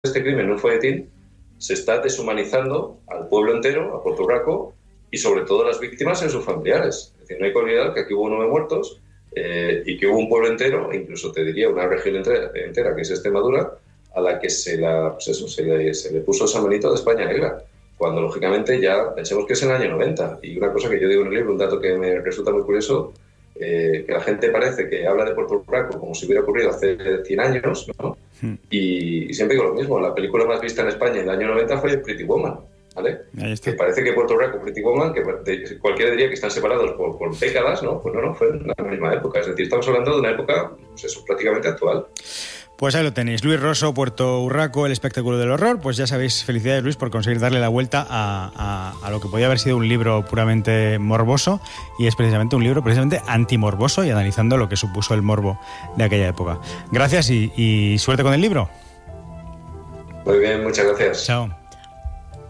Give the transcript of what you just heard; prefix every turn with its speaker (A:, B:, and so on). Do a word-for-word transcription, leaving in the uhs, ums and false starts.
A: este crimen en un folletín, se está deshumanizando al pueblo entero, a Puerto Rico, y sobre todo a las víctimas y a sus familiares. Es decir, no hay que olvidar que aquí hubo nueve muertos eh, y que hubo un pueblo entero, incluso te diría una región entera, entera que es Extremadura, a la que se, la, pues eso, se, le, se le puso esa manito de España negra, cuando lógicamente ya pensemos que es en el año noventa. Y una cosa que yo digo en el libro, un dato que me resulta muy curioso, eh, que la gente parece que habla de Puerto Rico como si hubiera ocurrido hace cien años, ¿no? Hmm. Y, y siempre digo lo mismo, la película más vista en España en el año noventa fue Pretty Woman, ¿vale? Que parece que Puerto Rico y Pretty Woman, que de, cualquiera diría que están separados por, por décadas, ¿no? Pues no, no, fue en la misma época. Es decir, estamos hablando de una época, pues eso, prácticamente actual.
B: Pues ahí lo tenéis, Luis Rosso, Puerto Urraco, el espectáculo del horror. Pues ya sabéis, felicidades Luis por conseguir darle la vuelta a, a, a lo que podía haber sido un libro puramente morboso, y es precisamente un libro precisamente antimorboso y analizando lo que supuso el morbo de aquella época. Gracias y, y suerte con el libro.
A: Muy bien, muchas gracias.
B: Chao.